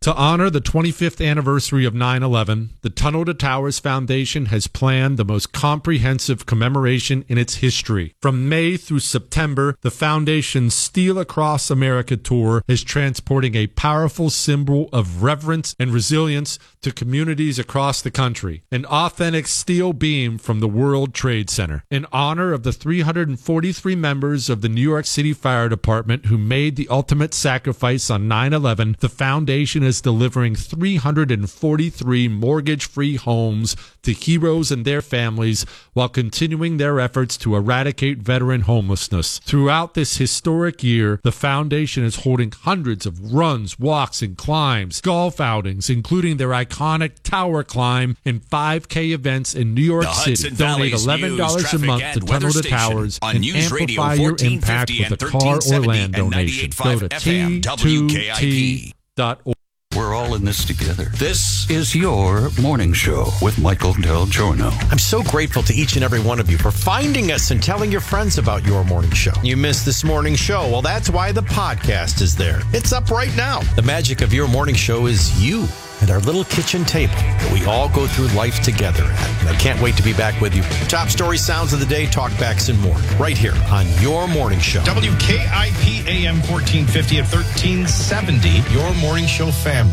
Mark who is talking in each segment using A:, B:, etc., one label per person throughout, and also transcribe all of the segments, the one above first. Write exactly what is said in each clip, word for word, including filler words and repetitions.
A: To honor the twenty-fifth anniversary of nine eleven, the Tunnel to Towers Foundation has planned the most comprehensive commemoration in its history. From May through September, the foundation's Steel Across America tour is transporting a powerful symbol of reverence and resilience to communities across the country. An authentic steel beam from the World Trade Center. In honor of the three hundred forty-three members of the New York City Fire Department who made the ultimate sacrifice on nine eleven, the foundation is delivering three hundred forty-three mortgage-free homes to heroes and their families while continuing their efforts to eradicate veteran homelessness. Throughout this historic year, the foundation is holding hundreds of runs, walks, and climbs, golf outings, including their iconic Tower Climb and five K events in New York City. Donate eleven dollars a month to Tunnel to Towers and amplify your impact with a car or land donation. Go to T two T dot org.
B: We're all in this together. This is your morning show with Michael Del Giorno.
C: I'm so grateful to each and every one of you for finding us and telling your friends about your morning show. You missed this morning show. Well, that's why the podcast is there. It's up right now. The magic of your morning show is you and our little kitchen table that we all go through life together at. And I can't wait to be back with you. Top story, sounds of the day, talkbacks, and more right here on your morning show. W K I P A M fourteen fifty at thirteen seventy, your morning show family.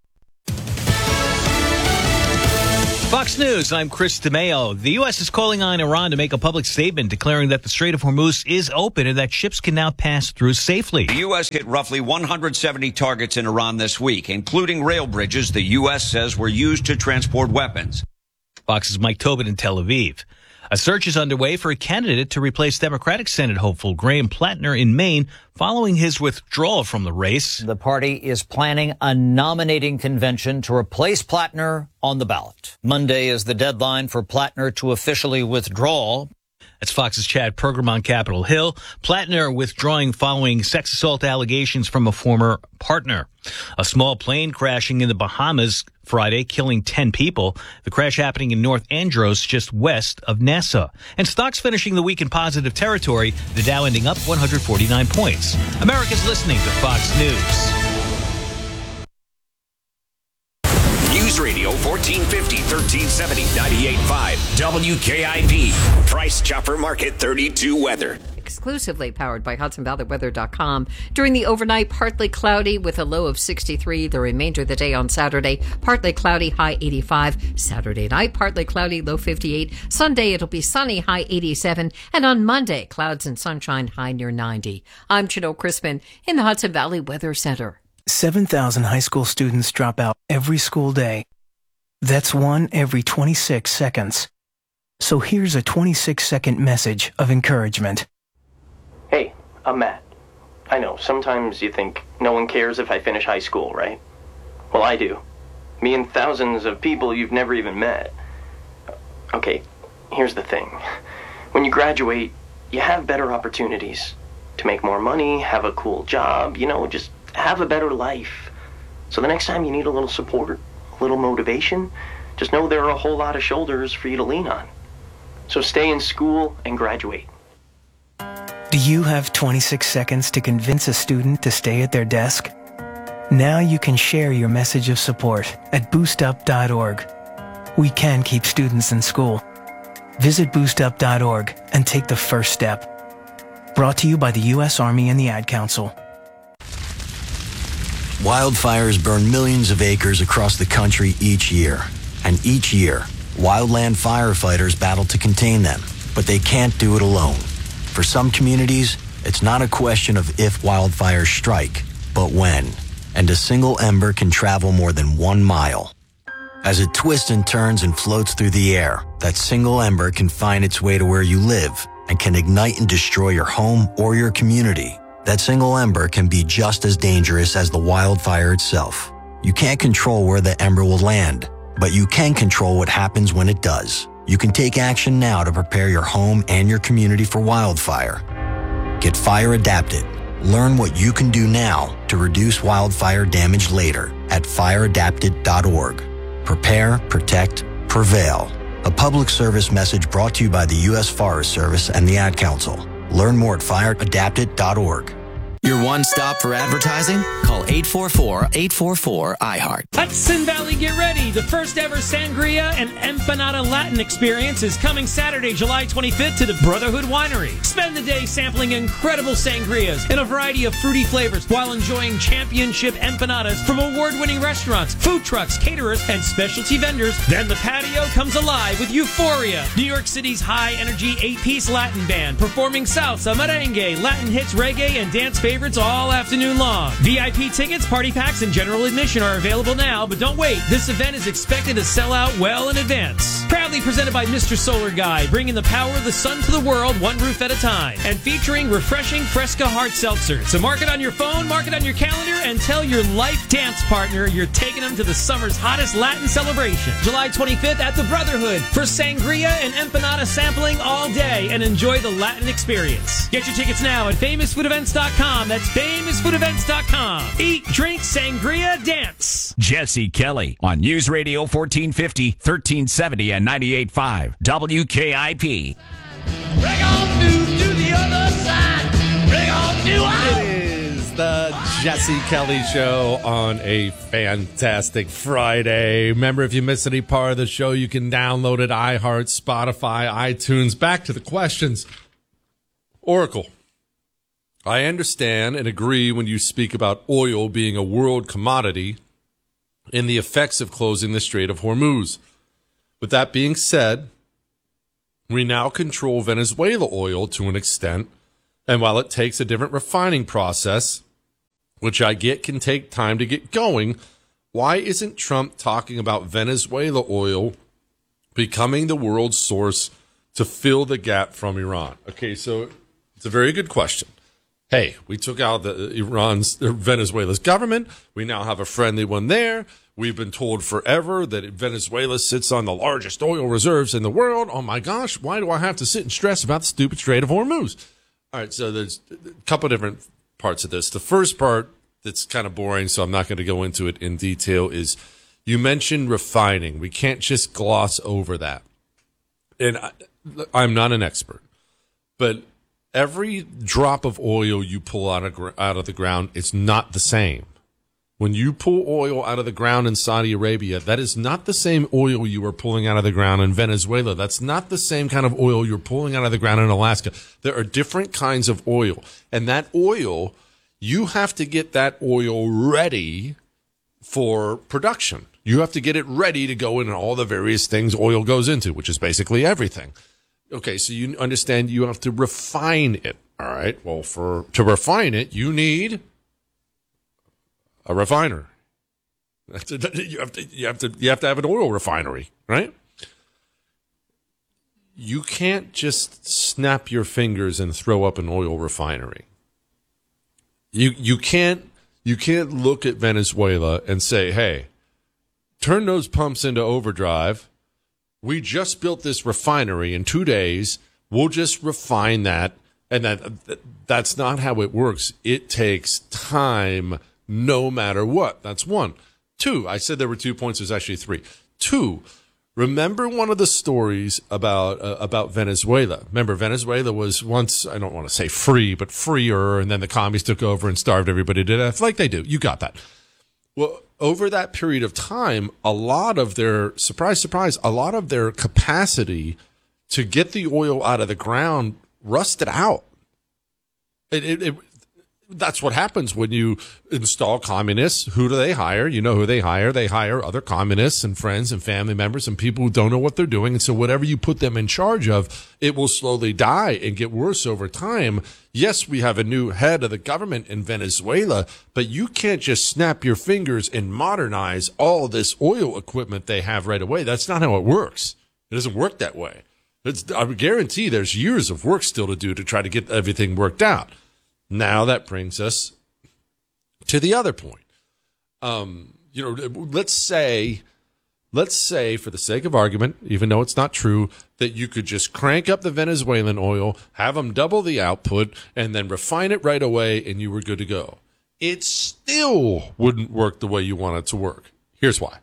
D: Fox News, I'm Chris DeMeo. The U S is calling on Iran to make a public statement declaring that the Strait of Hormuz is open and that ships can now pass through safely.
E: The U S hit roughly one hundred seventy targets in Iran this week, including rail bridges the U S says were used to transport weapons.
D: Fox's Mike Tobin in Tel Aviv. A search is underway for a candidate to replace Democratic Senate hopeful Graham Plattner in Maine following his withdrawal from the race.
F: The party is planning a nominating convention to replace Plattner on the ballot. Monday is the deadline for Plattner to officially withdraw.
D: That's Fox's Chad Pergram on Capitol Hill. Plattner withdrawing following sex assault allegations from a former partner. A small plane crashing in the Bahamas Friday, killing ten people. The crash happening in North Andros, just west of Nassau. And stocks finishing the week in positive territory, the Dow ending up one hundred forty-nine points. America's listening to Fox News.
G: News Radio fourteen fifty, thirteen seventy, ninety-eight point five W K I P. Price Chopper Market thirty-two weather.
H: Exclusively powered by Hudson Valley Weather dot com. During the overnight, partly cloudy with a low of sixty-three. The remainder of the day on Saturday, partly cloudy, high eighty-five. Saturday night, partly cloudy, low fifty-eight. Sunday, it'll be sunny, high eighty-seven. And on Monday, clouds and sunshine, high near ninety. I'm Chanel Crispin in the Hudson Valley Weather Center.
I: seven thousand high school students drop out every school day. That's one every twenty-six seconds. So here's a twenty-six second message of encouragement.
J: Hey, I'm Matt. I know, sometimes you think no one cares if I finish high school, right? Well, I do. Me and thousands of people you've never even met. Okay, here's the thing. When you graduate, you have better opportunities to make more money, have a cool job, you know, just have a better life. So the next time you need a little support, a little motivation, just know there are a whole lot of shoulders for you to lean on. So stay in school and graduate.
I: Do you have twenty-six seconds to convince a student to stay at their desk? Now you can share your message of support at boost up dot org. We can keep students in school. Visit boost up dot org and take the first step. Brought to you by the U S Army and the Ad Council.
K: Wildfires burn millions of acres across the country each year. And each year, wildland firefighters battle to contain them, but they can't do it alone. For some communities, it's not a question of if wildfires strike, but when. And a single ember can travel more than one mile. As it twists and turns and floats through the air, that single ember can find its way to where you live and can ignite and destroy your home or your community. That single ember can be just as dangerous as the wildfire itself. You can't control where the ember will land, but you can control what happens when it does. You can take action now to prepare your home and your community for wildfire. Get fire adapted. Learn what you can do now to reduce wildfire damage later at fire adapted dot org. Prepare, protect, prevail. A public service message brought to you by the U S Forest Service and the Ad Council. Learn more at fire adapted dot org.
L: Your one stop for advertising? Call eight four four, eight four four, I heart.
M: Hudson Valley, get ready. The first ever Sangria and Empanada Latin experience is coming Saturday, July twenty-fifth to the Brotherhood Winery. Spend the day sampling incredible sangrias in a variety of fruity flavors while enjoying championship empanadas from award-winning restaurants, food trucks, caterers, and specialty vendors. Then the patio comes alive with Euphoria, New York City's high-energy eight-piece Latin band, performing salsa, merengue, Latin hits, reggae, and dance favorites all afternoon long. V I P tickets, party packs, and general admission are available now, but don't wait. This event is expected to sell out well in advance. Proudly presented by Mister Solar Guy, bringing the power of the sun to the world one roof at a time, and featuring refreshing Fresca Hard Seltzer. So mark it on your phone, mark it on your calendar, and tell your life dance partner you're taking them to the summer's hottest Latin celebration. July twenty-fifth at the Brotherhood for sangria and empanada sampling all day, and enjoy the Latin experience. Get your tickets now at famous food events dot com. That's famous food events dot com. Eat, drink, sangria, dance.
N: Jesse Kelly on News Radio fourteen fifty, thirteen seventy, and ninety-eight point five W K I P.
O: Bring on news to the other side. Bring on new
A: It is the Jesse Kelly Show on a fantastic Friday. Remember, if you miss any part of the show, you can download it, iHeart, Spotify, iTunes. Back to the questions. Oracle. I understand and agree when you speak about oil being a world commodity and the effects of closing the Strait of Hormuz. With that being said, we now control Venezuela oil to an extent, and while it takes a different refining process, which I get can take time to get going, why isn't Trump talking about Venezuela oil becoming the world's source to fill the gap from Iran? Okay, so it's a very good question. Hey, we took out the Iran's or Venezuela's government. We now have a friendly one there. We've been told forever that Venezuela sits on the largest oil reserves in the world. Oh my gosh, why do I have to sit and stress about the stupid Strait of Hormuz? All right, so there's a couple of different parts of this. The first part that's kind of boring, so I'm not going to go into it in detail, is you mentioned refining. We can't just gloss over that. And I, I'm not an expert, but every drop of oil you pull out of, out of the ground, it's not the same. When you pull oil out of the ground in Saudi Arabia, that is not the same oil you are pulling out of the ground in Venezuela. That's not the same kind of oil you're pulling out of the ground in Alaska. There are different kinds of oil. And that oil, you have to get that oil ready for production. You have to get it ready to go in all the various things oil goes into, which is basically everything. Okay, so you understand you have to refine it. All right. Well, for to refine it, you need a refiner. You have to you have to you have to have an oil refinery, right? You can't just snap your fingers and throw up an oil refinery. You you can't you can't look at Venezuela and say, "Hey, turn those pumps into overdrive. We just built this refinery in two days. We'll just refine that." And that that's not how it works. It takes time no matter what. That's one. Two, I said there were two points. There's actually three. Two, remember one of the stories about uh, about Venezuela. Remember, Venezuela was once, I don't want to say free, but freer, and then the commies took over and starved everybody to death, like they do. You got that. Well, over that period of time, a lot of their, surprise, surprise, a lot of their capacity to get the oil out of the ground rusted out. It, it, it, that's what happens when you install communists. Who do they hire? You know who they hire. They hire other communists and friends and family members and people who don't know what they're doing. And so whatever you put them in charge of, it will slowly die and get worse over time. Yes, we have a new head of the government in Venezuela, but you can't just snap your fingers and modernize all this oil equipment they have right away. That's not how it works. It doesn't work that way. It's, I guarantee there's years of work still to do to try to get everything worked out. Now that brings us to the other point. Um, you know, let's say, let's say for the sake of argument, even though it's not true, that you could just crank up the Venezuelan oil, have them double the output, and then refine it right away, and you were good to go. It still wouldn't work the way you want it to work. Here's why.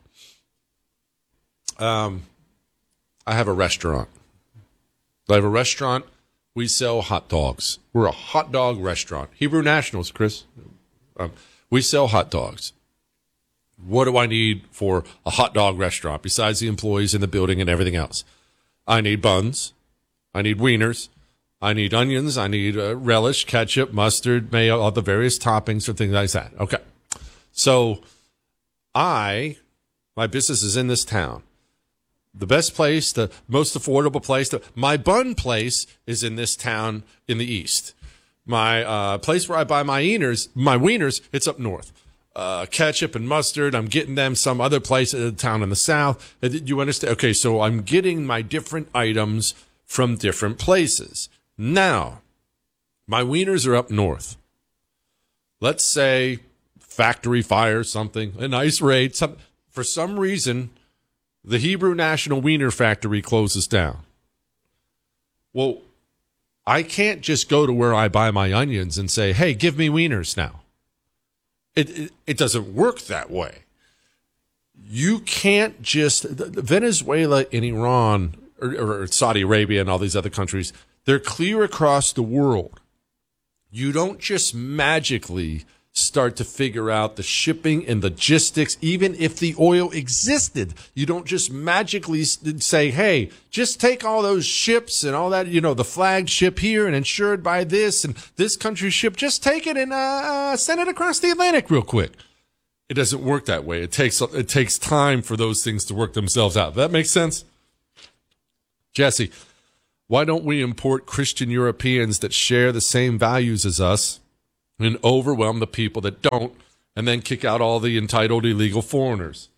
A: Um, I have a restaurant. I have a restaurant we sell hot dogs. We're a hot dog restaurant. Hebrew Nationals, Chris. Um, we sell hot dogs. What do I need for a hot dog restaurant besides the employees in the building and everything else? I need buns. I need wieners. I need onions. I need uh, relish, ketchup, mustard, mayo, all the various toppings or things like that. Okay. So I, my business is in this town. The best place, the most affordable place, the, my bun place is in this town in the east. My uh, place where I buy my wieners, my wieners, it's up north. Uh, ketchup and mustard, I'm getting them some other place in the town in the south. You understand? Okay, so I'm getting my different items from different places. Now, my wieners are up north. Let's say factory fire, something, an ice raid. Some, for some reason, the Hebrew National Wiener Factory closes down. Well, I can't just go to where I buy my onions and say, hey, give me wieners now. It, it, it doesn't work that way. You can't just, Venezuela and Iran or, or Saudi Arabia and all these other countries, they're clear across the world. You don't just magically start to figure out the shipping and logistics, even if the oil existed. You don't just magically say, hey, just take all those ships and all that, you know, the flagged ship here and insured by this and this country's ship, just take it and uh, send it across the Atlantic real quick. It doesn't work that way. It takes, it takes time for those things to work themselves out. That makes sense? Jesse, why don't we import Christian Europeans that share the same values as us and overwhelm the people that don't, and then kick out all the entitled illegal foreigners?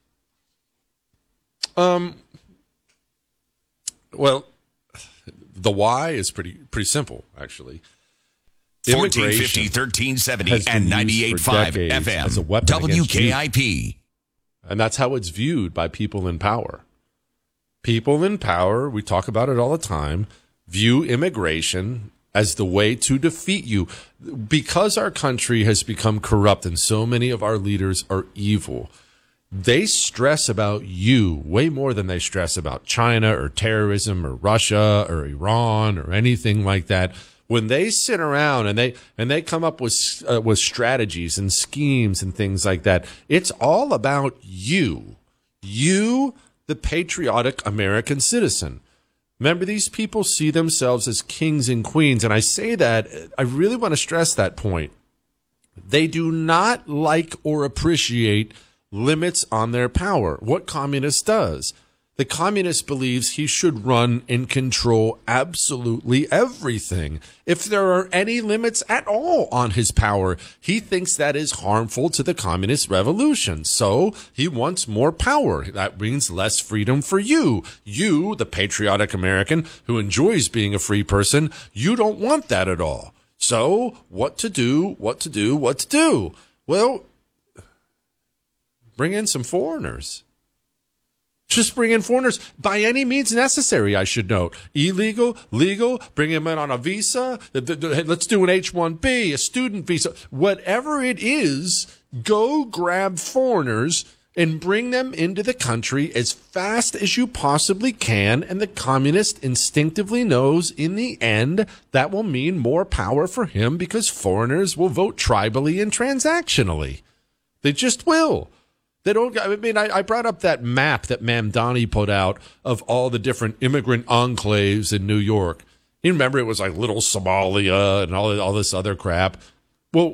A: Um. Well, the why is pretty pretty simple, actually.
N: fourteen fifty, thirteen seventy, and ninety-eight point five F M.
A: As a weapon
N: W K I P.
A: And that's how it's viewed by people in power. People in power, we talk about it all the time, view immigration as the way to defeat you. Because our country has become corrupt and so many of our leaders are evil, they stress about you way more than they stress about China or terrorism or Russia or Iran or anything like that. When they sit around and they and they come up with uh, with strategies and schemes and things like that, it's all about you. You, the patriotic American citizen. Remember, these people see themselves as kings and queens, and I say that, I really want to stress that point. They do not like or appreciate limits on their power. What communist does? The communist believes he should run and control absolutely everything. If there are any limits at all on his power, he thinks that is harmful to the communist revolution. So he wants more power. That means less freedom for you. You, the patriotic American who enjoys being a free person, you don't want that at all. So what to do, what to do, what to do? Well, bring in some foreigners. Just bring in foreigners by any means necessary, I should note. Illegal, legal, bring them in on a visa. Let's do an H one B, a student visa. Whatever it is, go grab foreigners and bring them into the country as fast as you possibly can. And the communist instinctively knows in the end that will mean more power for him because foreigners will vote tribally and transactionally. They just will. They don't, I mean, I, I brought up that map that Mamdani put out of all the different immigrant enclaves in New York. You remember it was like Little Somalia and all, all this other crap. Well,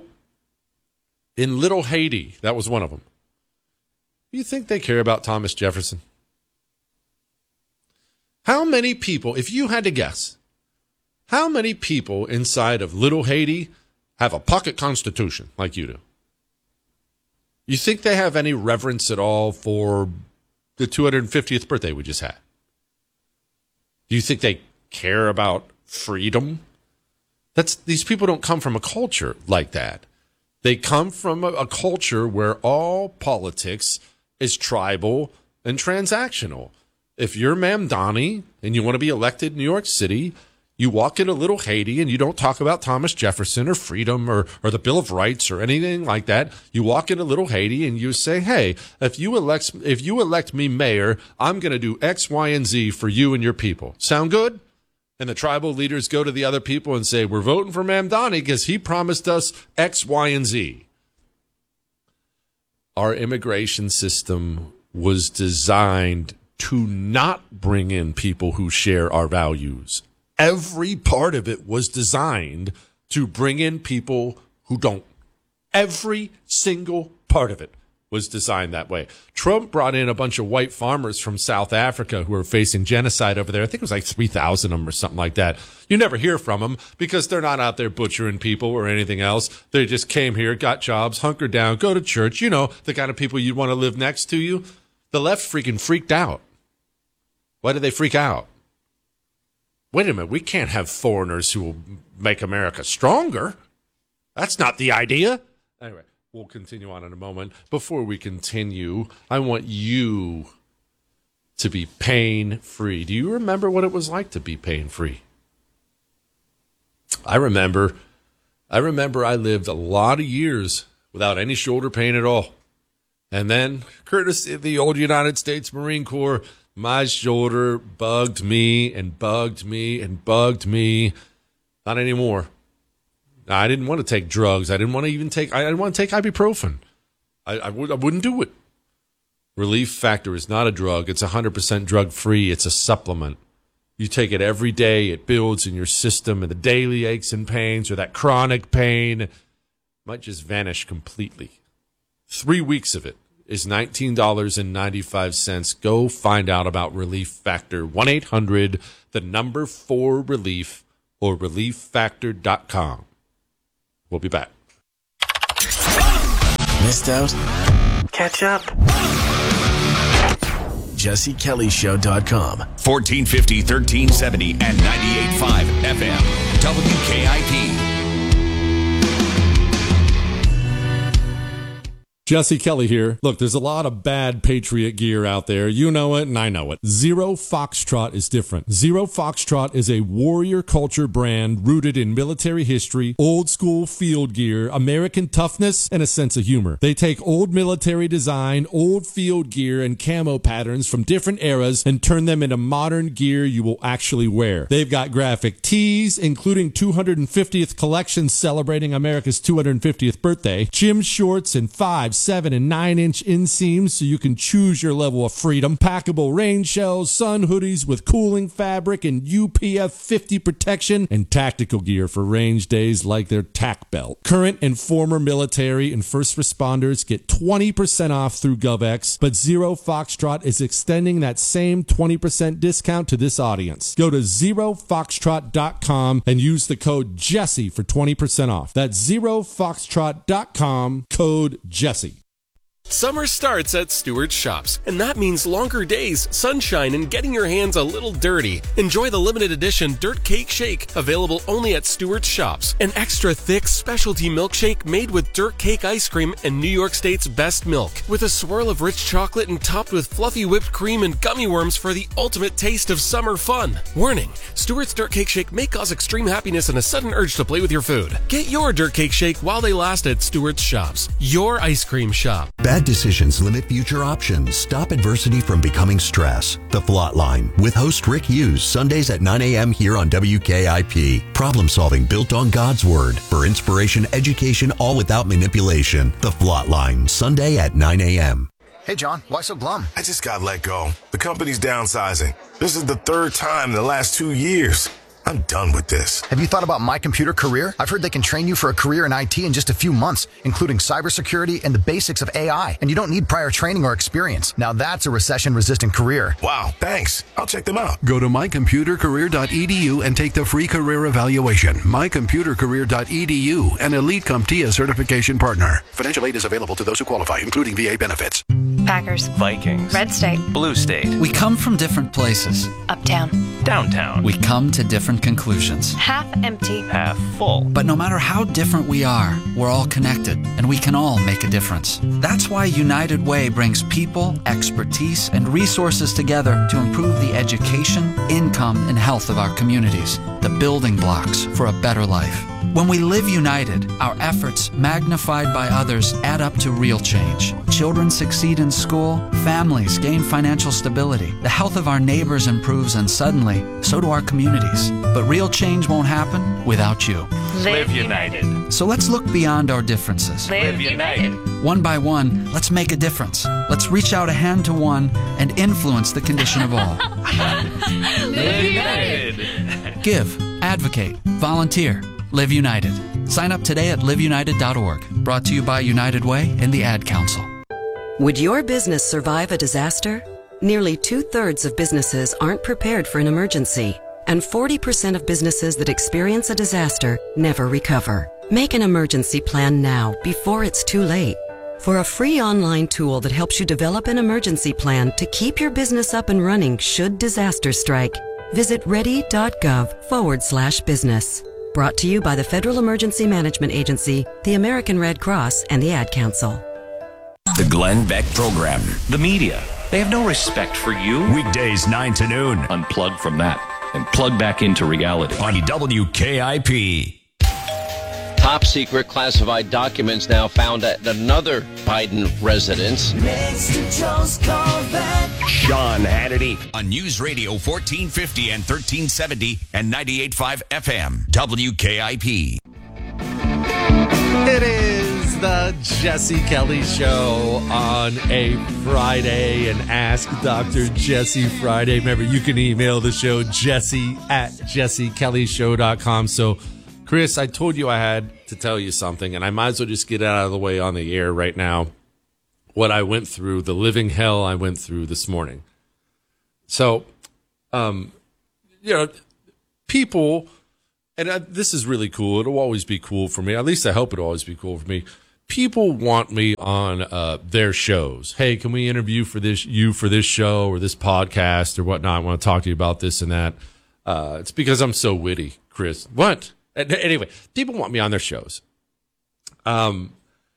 A: in Little Haiti, that was one of them. You think they care about Thomas Jefferson? How many people, if you had to guess, how many people inside of Little Haiti have a pocket constitution like you do? You think they have any reverence at all for the two hundred fiftieth birthday we just had? Do you think they care about freedom? That's, these people don't come from a culture like that. They come from a, a culture where all politics is tribal and transactional. If you're Mamdani and you want to be elected in New York City, you walk into Little Haiti and you don't talk about Thomas Jefferson or freedom or, or the Bill of Rights or anything like that. You walk into Little Haiti and you say, hey, if you elect, if you elect me mayor, I'm going to do X, Y, and Z for you and your people. Sound good? And the tribal leaders go to the other people and say, we're voting for Mamdani because he promised us X, Y, and Z. Our immigration system was designed to not bring in people who share our values. Every part of it was designed to bring in people who don't. Every single part of it was designed that way. Trump brought in a bunch of white farmers from South Africa who are facing genocide over there. I think it was like three thousand of them or something like that. You never hear from them because they're not out there butchering people or anything else. They just came here, got jobs, hunkered down, go to church. You know, the kind of people you'd want to live next to you. The left freaking freaked out. Why did they freak out? Wait a minute, we can't have foreigners who will make America stronger. That's not the idea. Anyway, we'll continue on in a moment. Before we continue, I want you to be pain-free. Do you remember what it was like to be pain-free? I remember. I remember I lived a lot of years without any shoulder pain at all. And then, courtesy of the old United States Marine Corps, my shoulder bugged me and bugged me and bugged me. Not anymore. I didn't want to take drugs. I didn't want to even take, I didn't want to take ibuprofen. I, I, would, I wouldn't do it. Relief Factor is not a drug. It's one hundred percent drug-free. It's a supplement. You take it every day. It builds in your system, and the daily aches and pains or that chronic pain might just vanish completely. Three weeks of it is nineteen dollars and ninety-five cents. Go find out about Relief Factor. one eight hundred, the number four relief, or relief factor dot com. We'll be back.
P: Missed out? Catch up. Jesse Kelly Show dot com.
N: fourteen fifty, thirteen seventy, and ninety-eight point five F M. W K I P.
A: Jesse Kelly here. Look, there's a lot of bad Patriot gear out there. You know it, and I know it. Zero Foxtrot is different. Zero Foxtrot is a warrior culture brand rooted in military history, old school field gear, American toughness, and a sense of humor. They take old military design, old field gear, and camo patterns from different eras and turn them into modern gear you will actually wear. They've got graphic tees, including two hundred fiftieth collections celebrating America's two hundred fiftieth birthday, gym shorts, and five, seven, and nine inch inseams so you can choose your level of freedom, packable rain shells, sun hoodies with cooling fabric and U P F fifty protection, and tactical gear for range days like their tack belt. Current and former military and first responders get twenty percent off through GovX, but Zero Foxtrot is extending that same twenty percent discount to this audience. Go to zero foxtrot dot com and use the code Jesse for twenty percent off. That's zero foxtrot dot com, code Jesse.
Q: Summer starts at Stewart's Shops, and that means longer days, sunshine, and getting your hands a little dirty. Enjoy the limited edition Dirt Cake Shake, available only at Stewart's Shops. An extra thick specialty milkshake made with dirt cake ice cream and New York State's best milk, with a swirl of rich chocolate and topped with fluffy whipped cream and gummy worms for the ultimate taste of summer fun. Warning, Stewart's Dirt Cake Shake may cause extreme happiness and a sudden urge to play with your food. Get your Dirt Cake Shake while they last at Stewart's Shops, your ice cream shop.
R: Bad decisions limit future options. Stop adversity from becoming stress. The Flot Line with host Rick Hughes, Sundays at nine a.m. here on W K I P. Problem solving built on God's Word. For inspiration, education, all without manipulation. The Flot Line, Sunday at nine a.m.
S: Hey, John, why so glum?
T: I just got let go. The company's downsizing. This is the third time in the last two years. I'm done with this.
S: Have you thought about My Computer Career? I've heard they can train you for a career in I T in just a few months, including cybersecurity and the basics of A I. And you don't need prior training or experience. Now that's a recession-resistant career.
T: Wow, thanks. I'll check them out.
U: Go to my computer career dot e d u and take the free career evaluation. my computer career dot e d u, an Elite CompTIA certification partner. Financial aid is available to those who qualify, including V A benefits.
V: Packers.
W: Vikings.
V: Red State.
W: Blue State.
X: We come from different places.
V: Uptown.
W: Downtown.
X: We come to different conclusions.
V: Half empty.
W: Half full.
X: But no matter how different we are, we're all connected, and we can all make a difference. That's why United Way brings people, expertise, and resources together to improve the education, income, and health of our communities, the building blocks for a better life. When we live united, our efforts, magnified by others, add up to real change. Children succeed in school, families gain financial stability, the health of our neighbors improves, and suddenly, so do our communities. But real change won't happen without you.
O: Live united.
X: So let's look beyond our differences.
O: Live united.
X: One by one, let's make a difference. Let's reach out a hand to one and influence the condition of all.
O: Live united.
X: Give, advocate, volunteer. Live United. Sign up today at live united dot org. Brought to you by United Way and the Ad Council.
B: Would your business survive a disaster? Nearly two-thirds of businesses aren't prepared for an emergency, and forty percent of businesses that experience a disaster never recover. Make an emergency plan now, before it's too late. For a free online tool that helps you develop an emergency plan to keep your business up and running should disaster strike, visit ready.gov forward slash business. Brought to you by the Federal Emergency Management Agency, the American Red Cross, and the Ad Council.
G: The Glenn Beck Program.
C: The media, they have no respect for you.
N: Weekdays nine to noon.
C: Unplug from that and plug back into reality.
N: On W K I P.
V: Top secret classified documents now found at another Biden residence.
O: Next to Joe's Corvette.
G: Sean Hannity.
N: On News Radio fourteen fifty and thirteen seventy and ninety-eight point five F M. W K I P.
A: It is the Jesse Kelly Show on a Friday, and Ask Doctor Jesse Friday. Remember, you can email the show, jesse at jesse kelly show dot com. So, Chris, I told you I had to tell you something, and I might as well just get it out of the way on the air right now. What I went through, the living hell I went through this morning. So, um, you know, people, and I, this is really cool. It'll always be cool for me. At least I hope it'll always be cool for me. People want me on uh, their shows. Hey, can we interview for this you for this show or this podcast or whatnot? I want to talk to you about this and that. Uh, it's because I'm so witty, Chris. What? Anyway, people want me on their shows. Um,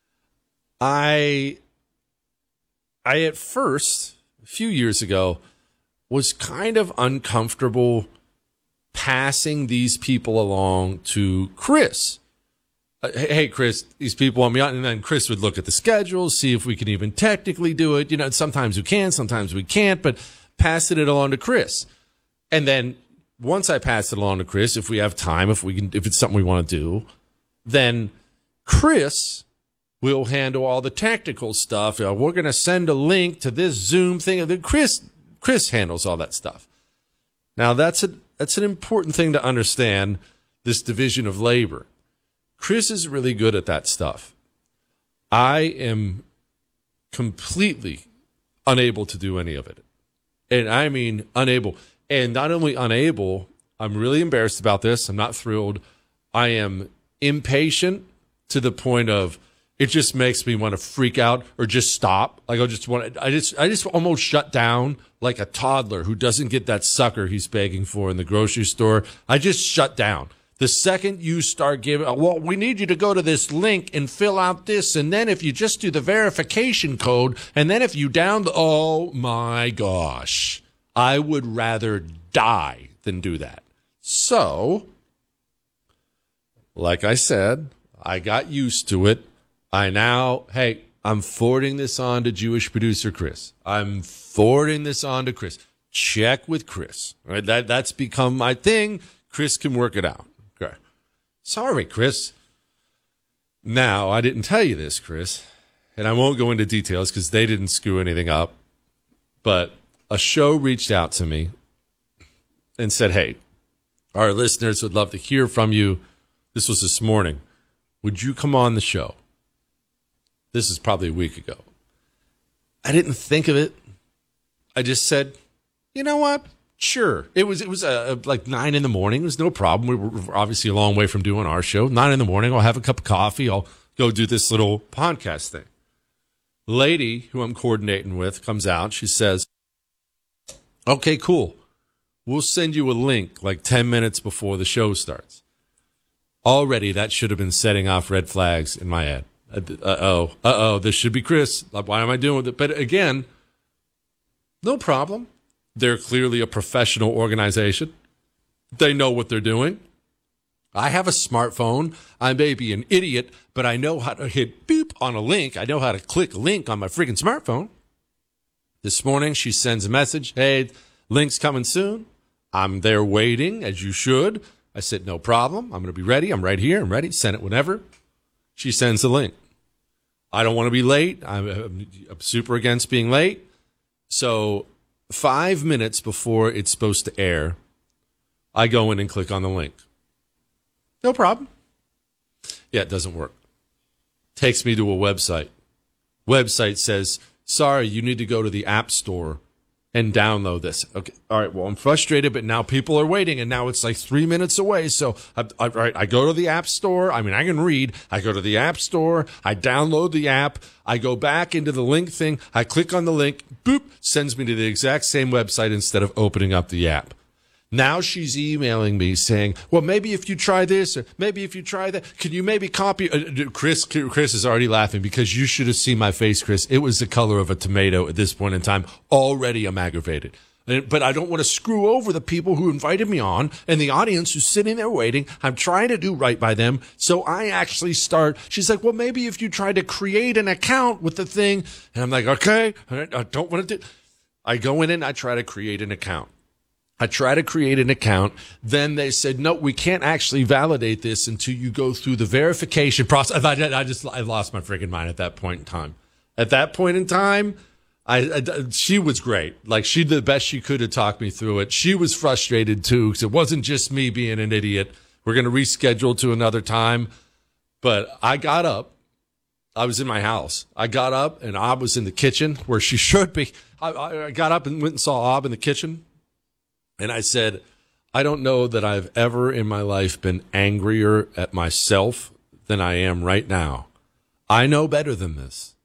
A: I, I at first, a few years ago, was kind of uncomfortable passing these people along to Chris. Uh, hey, Chris, these people want me on, and then Chris would look at the schedule, see if we can even technically do it. You know, sometimes we can, sometimes we can't, but passing it along to Chris. And then once I pass it along to Chris, if we have time, if we can, if it's something we want to do, then Chris will handle all the technical stuff. Uh, we're going to send a link to this Zoom thing. Then Chris, Chris handles all that stuff. Now that's a that's an important thing to understand. This division of labor. Chris is really good at that stuff. I am completely unable to do any of it, and I mean unable. And not only unable, I'm really embarrassed about this. I'm not thrilled. I am impatient to the point of it just makes me want to freak out or just stop. Like I just want to, I just, I just almost shut down like a toddler who doesn't get that sucker he's begging for in the grocery store. I just shut down. The second you start giving, well, we need you to go to this link and fill out this. And then if you just do the verification code, and then if you down the, oh my gosh. I would rather die than do that. So, like I said, I got used to it. I now, hey, I'm forwarding this on to Jewish producer Chris. I'm forwarding this on to Chris. Check with Chris. All right, that, that's become my thing. Chris can work it out. Okay. Sorry, Chris. Now, I didn't tell you this, Chris, and I won't go into details because they didn't screw anything up, but a show reached out to me and said, hey, our listeners would love to hear from you. This was this morning. Would you come on the show? This is probably a week ago. I didn't think of it. I just said, you know what? Sure. It was it was uh, like nine in the morning. It was no problem. We were obviously a long way from doing our show. Nine in the morning. I'll have a cup of coffee. I'll go do this little podcast thing. The lady who I'm coordinating with comes out. She says, okay, cool. We'll send you a link like ten minutes before the show starts. Already, that should have been setting off red flags in my head. Uh-oh. Uh-oh. This should be Chris. Why am I doing it? But again, no problem. They're clearly a professional organization. They know what they're doing. I have a smartphone. I may be an idiot, but I know how to hit boop on a link. I know how to click a link on my freaking smartphone. This morning, she sends a message. Hey, link's coming soon. I'm there waiting, as you should. I said, no problem. I'm going to be ready. I'm right here. I'm ready. Send it whenever. She sends the link. I don't want to be late. I'm, I'm super against being late. So five minutes before it's supposed to air, I go in and click on the link. No problem. Yeah, it doesn't work. Takes me to a website. Website says, sorry, you need to go to the App Store and download this. Okay. All right. Well, I'm frustrated, but now people are waiting, and now it's like three minutes away. So, I, I, all right, I go to the App Store. I mean, I can read. I go to the App Store. I download the app. I go back into the link thing. I click on the link. Boop. Sends me to the exact same website instead of opening up the app. Now she's emailing me saying, well, maybe if you try this, or maybe if you try that, can you maybe copy? Uh, Chris, Chris is already laughing because you should have seen my face, Chris. It was the color of a tomato at this point in time. Already I'm aggravated. But I don't want to screw over the people who invited me on and the audience who's sitting there waiting. I'm trying to do right by them. So I actually start. She's like, well, maybe if you try to create an account with the thing. And I'm like, okay, I don't want to do. I go in and I try to create an account. I try to create an account. Then they said, no, we can't actually validate this until you go through the verification process. I, I just, I lost my freaking mind at that point in time. At that point in time, I, I, she was great. Like, she did the best she could to talk me through it. She was frustrated too, because it wasn't just me being an idiot. We're going to reschedule to another time. But I got up. I was in my house. I got up and Ob was in the kitchen where she should be. I, I got up and went and saw Ob in the kitchen. And I said, I don't know that I've ever in my life been angrier at myself than I am right now. I know better than this.